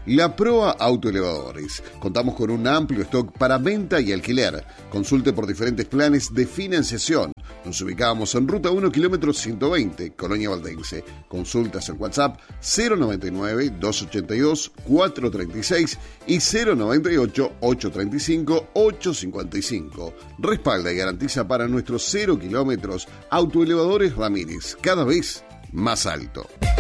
La Proa Autoelevadores. Contamos con un amplio stock para venta y alquiler. Consulte por diferentes planes de financiación. Nos ubicamos en Ruta 1, kilómetro 120, Colonia Valdense. Consultas en WhatsApp 099-282-436 y 098-835-855. Respalda y garantiza para nuestros 0 kilómetros Autoelevadores Ramírez, cada vez más alto.